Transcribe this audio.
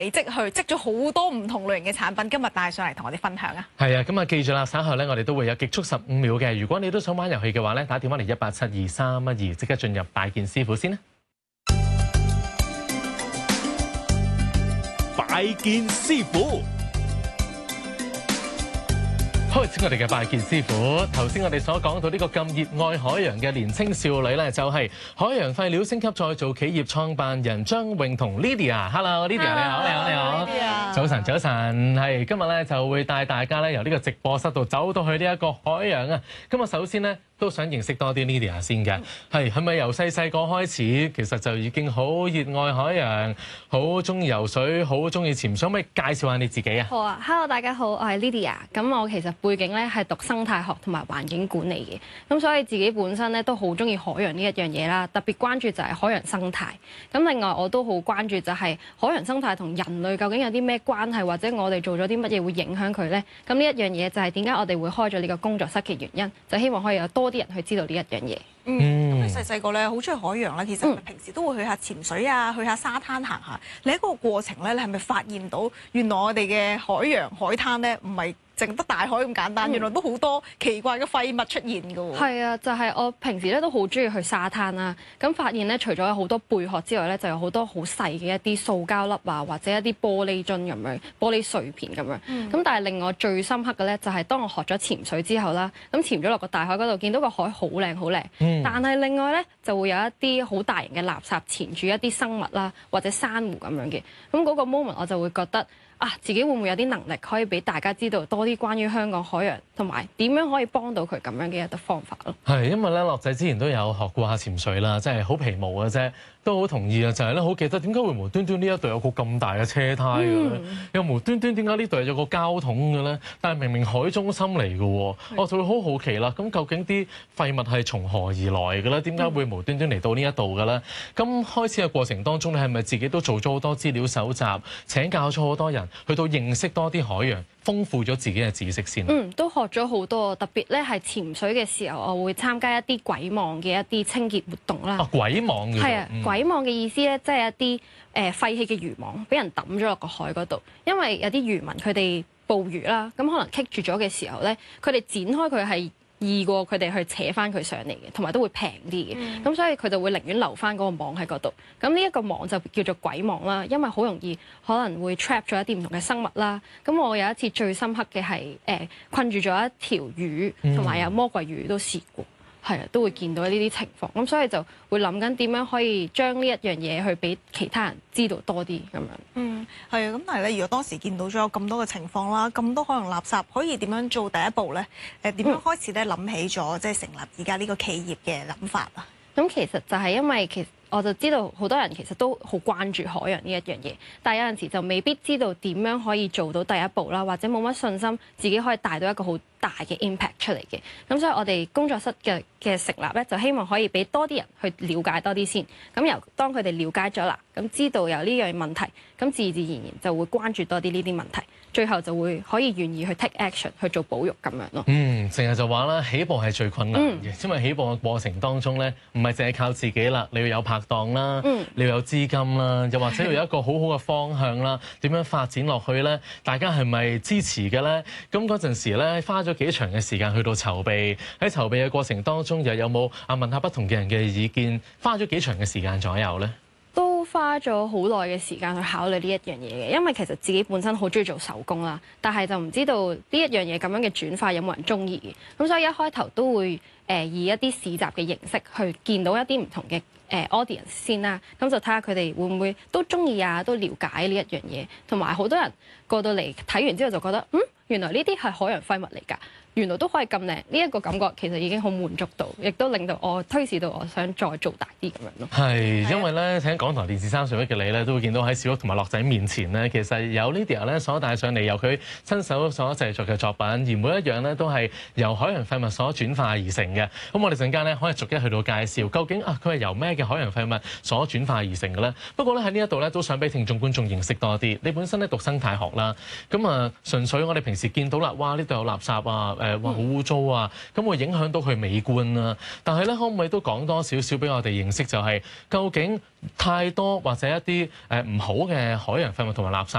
積去積咗好多唔同類型嘅產品，今日帶上嚟同我哋分享啊！ 係啊，咁啊記住啦，稍後咧我哋都會有極速15秒嘅。如果你都想玩遊戲嘅話咧，打電話嚟1872312，即刻進入拜見師傅先啦。 拜見師傅。 開始我哋嘅拜見師傅。頭先我哋所講到呢個咁熱愛海洋嘅年青少女咧，就係海洋廢料升級再造企業創辦人張穎彤 Lydia。Hello，Lydia 你好，你好，你好。 Lydia。 早晨，早晨。係今日咧就會帶大家咧由呢個直播室度走到去呢一個海洋啊。今日首先咧都想認識多啲 Lydia 先嘅。係咪由細個開始，其實就已經好熱愛海洋，好中意游水，好中意潛水？可唔可以介紹下你自己啊？ 好啊 ，Hello， 大家好，我係 Lydia。咁我其實背景咧係讀生態學同埋環境管理嘅，咁所以自己本身咧都好中意海洋呢一樣嘢啦，特別關注就係海洋生態。咁另外我都好關注就係海洋生態同人類究竟有啲咩關係，或者我哋做咗啲乜嘢會影響佢呢？咁呢一樣嘢就係點解我哋會開咗呢個工作室嘅原因，就希望可以有多啲人去知道呢一樣嘢。 咁你細個咧好中意海洋啦，其實平時都會去下潛水啊，去下沙灘行下。你喺嗰個過程咧，你係咪發現到原來我哋嘅海洋海灘咧唔係淨得大海咁簡單，原來都好多奇怪嘅廢物出現㗎喎。 係啊，就係我平時咧都好中意去沙灘啦。咁發現咧，除咗有好多貝殼之外咧，就有好多好細嘅一啲塑膠粒啊，或者一啲玻璃樽咁樣、玻璃碎片咁樣。咁但係令我最深刻嘅咧，就係當我學咗潛水之後啦，咁潛咗落個大海嗰度，見到個海好靚好靚。但係另外咧，就會有一啲好大型嘅垃圾纏住一啲生物啦，或者珊瑚咁樣嘅。咁嗰個 moment 我就會覺得，自己會唔會有啲能力可以俾大家知道多啲關於香港海洋，同埋點樣可以幫到佢咁樣嘅一個方法咯？係因為咧，樂仔之前都有學過下潛水啦，真係好皮毛嘅啫，都好同意啊！就係咧，好記得點解會無端端呢一度有個咁大嘅車胎嘅咧？又無端端點解呢度有個膠桶嘅咧？但係明明海中心嚟嘅喎，我就會好好奇啦。咁究竟啲廢物係從何而來嘅咧？點解會無端端嚟到呢一度嘅咧？咁開始嘅過程當中，你係咪自己都做咗好多資料搜集，請教咗好多人？去到認識多啲海洋，豐富咗自己嘅知識先。 都學咗好多，特別咧係潛水嘅時候，我會參加一啲鬼網嘅一啲清潔活動啦。 鬼網嘅。係啊， 鬼網嘅意思咧，即係一啲廢棄嘅漁網，俾人抌咗落個海嗰度。因為有啲漁民佢哋捕魚啦，咁可能棘住咗嘅時候咧，佢哋剪開佢係易過佢哋去扯翻佢上嚟嘅，同埋都會平啲嘅。咁所以佢就會寧願留翻嗰個網喺嗰度。咁呢一個網就叫做鬼網啦，因為好容易可能會 trap 咗一啲唔同嘅生物啦。咁我有一次最深刻嘅係困住咗一條魚，同埋有魔鬼魚都試過。係啊，都會見到呢啲情況，咁所以就會諗緊點樣可以將呢一樣嘢去俾其他人知道多啲咁樣。 係啊，咁但係咧，如果當時見到咗有咁多嘅情況啦，咁多海洋垃圾，可以點樣做第一步咧？點樣開始咧諗起咗即係成立而家呢個企業嘅諗法啊？ 咁其實就係因為我就知道好多人其實都好關注海洋呢一樣嘢，但係有陣時就未必知道點樣可以做到第一步啦，或者冇乜信心自己可以帶到一個好大嘅 impact 出嚟嘅。咁所以我哋工作室嘅成立咧，就希望可以俾多啲人去了解多啲先。咁當佢哋了解咗啦，咁知道有呢樣問題，咁自自然然就會關注多啲呢啲問題，最後就會可以願意去 take action 去做保育咁樣咯。 成日就話啦，起步係最困難嘅，因為起步嘅過程當中咧，唔係淨係靠自己啦，你要有拍檔啦，你要有資金啦，又或者要有一個好好嘅方向啦，點樣發展落去咧？大家係咪支持嘅咧？咁嗰陣時咧，花咗幾長嘅時間去到籌備，喺籌備嘅過程當中又有冇問下不同嘅人嘅意見？花咗幾長嘅時間左右咧？ 都花咗好耐嘅時間去考慮呢一樣嘢嘅，因為其實自己本身好中意做手工啦，但係就唔知道呢一樣嘢咁樣嘅轉化有冇人中意嘅，咁所以一開頭都會以一啲市集嘅形式去見到一啲唔同嘅audience 先啦，咁就睇下佢哋會唔會都中意啊，都了解呢一樣嘢，同埋好多人過到嚟睇完之後就覺得原來呢啲係海洋廢物嚟㗎。原來都可以咁靚，呢一個感覺其實已經好滿足到，亦都令到我推示到我想再做大啲咁樣咯。係， 因為咧喺港台電視31嘅你咧，都會見到喺小屋同埋樂仔面前咧，其實有 Lydia 咧所帶上嚟由佢親手所製作嘅作品，而每一樣咧都係由海洋廢物所轉化而成嘅。咁我哋陣間咧可以逐一去到介紹，究竟佢係由咩嘅海洋廢物所轉化而成嘅咧？不過咧喺呢一度咧都想俾聽眾觀眾認識多啲。你本身咧讀生態學啦，咁純粹我哋平時見到啦，哇呢度有垃圾啊！ 哇好污糟啊，咁會影響到佢美觀啦。但係咧，可唔可以都講多少少俾我哋認識，就係究竟太多或者一啲唔好嘅海洋廢物同埋垃圾